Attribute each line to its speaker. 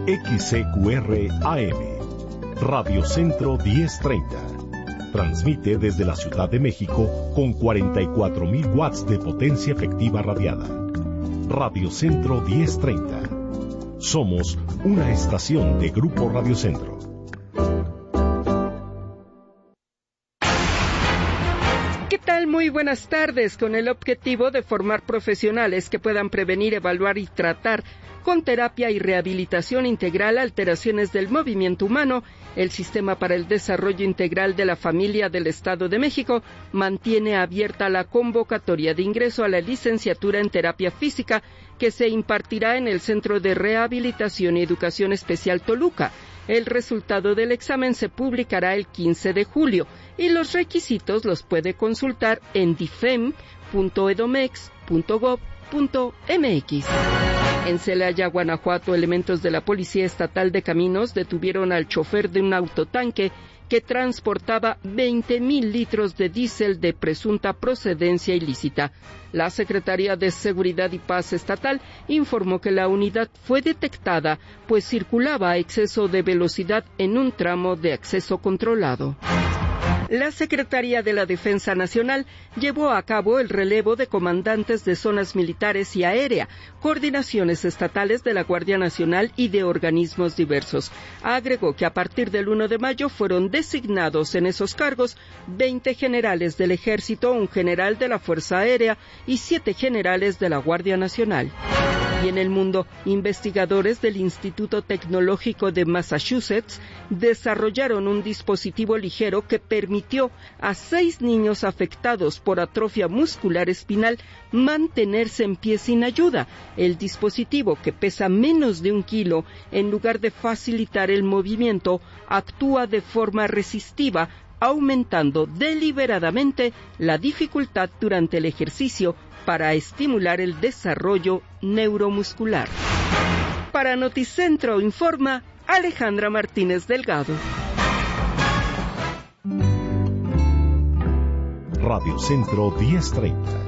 Speaker 1: XCQR AM, Radio Centro 1030. Transmite desde la Ciudad de México con 44,000 watts de potencia efectiva radiada. Radio Centro 1030. Somos una estación de Grupo Radio Centro.
Speaker 2: ¿Qué tal? Muy buenas tardes. Con el objetivo de formar profesionales que puedan prevenir, evaluar y tratar con terapia y rehabilitación integral alteraciones del movimiento humano, el Sistema para el Desarrollo Integral de la Familia del Estado de México mantiene abierta la convocatoria de ingreso a la licenciatura en terapia física que se impartirá en el Centro de Rehabilitación y Educación Especial Toluca. El resultado del examen se publicará el 15 de julio y los requisitos los puede consultar en difem.edomex.gov.mx. En Celaya, Guanajuato, elementos de la Policía Estatal de Caminos detuvieron al chofer de un autotanque que transportaba 20,000 litros de diésel de presunta procedencia ilícita. La Secretaría de Seguridad y Paz Estatal informó que la unidad fue detectada, pues circulaba a exceso de velocidad en un tramo de acceso controlado. La Secretaría de la Defensa Nacional llevó a cabo el relevo de comandantes de zonas militares y aérea, coordinaciones estatales de la Guardia Nacional y de organismos diversos. Agregó que a partir del 1 de mayo fueron designados en esos cargos 20 generales del Ejército, un general de la Fuerza Aérea y 7 generales de la Guardia Nacional. Y en el mundo, investigadores del Instituto Tecnológico de Massachusetts desarrollaron un dispositivo ligero que permitió a 6 niños afectados por atrofia muscular espinal mantenerse en pie sin ayuda. El dispositivo, que pesa menos de 1 kilo, en lugar de facilitar el movimiento, actúa de forma resistiva, aumentando deliberadamente la dificultad durante el ejercicio para estimular el desarrollo neuromuscular. Para Noticentro informa Alejandra Martínez Delgado.
Speaker 1: Radio Centro 1030.